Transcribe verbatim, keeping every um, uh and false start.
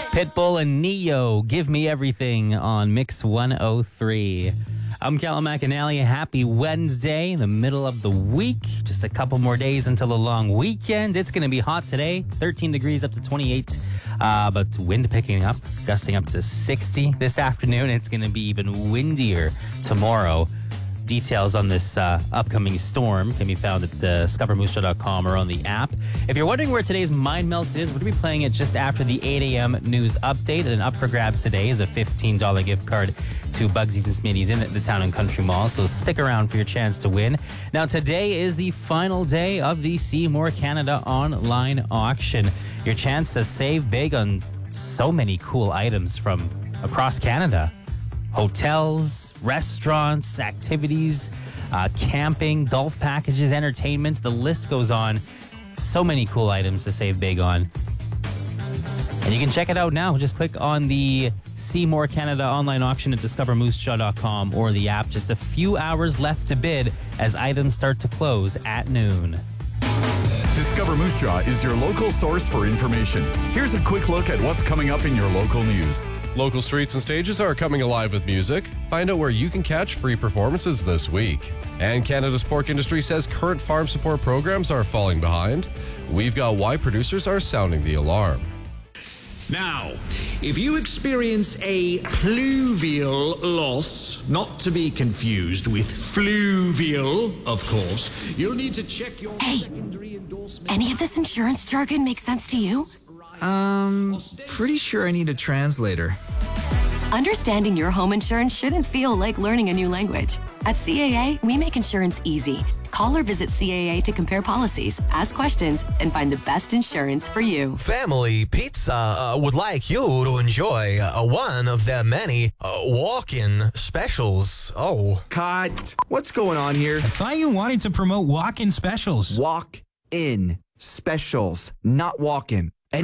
Pitbull and Neo, Give Me Everything on Mix one oh three. I'm Callum McAnally. Happy Wednesday, the middle of the week. Just a couple more days until a long weekend. It's going to be hot today, thirteen degrees up to twenty-eight. Uh, but wind picking up, gusting up to sixty this afternoon. It's going to be even windier tomorrow. Details on this uh, upcoming storm can be found at uh, discover moose jaw dot com or on the app. If you're wondering where today's Mind Melt is, we're going to be playing it just after the eight a.m. news update. And up for grabs today is a fifteen dollars gift card to Bugsies and Smitty's in the Town and Country Mall. So stick around for your chance to win. Now, today is the final day of the Seymour Canada online auction. Your chance to save big on so many cool items from across Canada. Hotels, restaurants, activities, uh, camping, golf packages, entertainments. The list goes on. So many cool items to save big on. And you can check it out now. Just click on the Seymour Canada online auction at discover moose jaw dot com or the app. Just a few hours left to bid as items start to close at noon. Discover Moose Jaw is your local source for information. Here's a quick look at what's coming up in your local news. Local streets and stages are coming alive with music. Find out where you can catch free performances this week. And Canada's pork industry says current farm support programs are falling behind. We've got why producers are sounding the alarm. Now, if you experience a pluvial loss, not to be confused with fluvial, of course, you'll need to check your Hey, secondary endorsement. any of this insurance jargon make sense to you? Um, pretty sure I need a translator. Understanding your home insurance shouldn't feel like learning a new language. At C A A, we make insurance easy. Call or visit C A A to compare policies, ask questions, and find the best insurance for you. Family Pizza uh, would like you to enjoy uh, one of their many uh, walk-in specials. Oh. Cut. What's going on here? I thought you wanted to promote walk-in specials. Walk-in specials, not walk-in.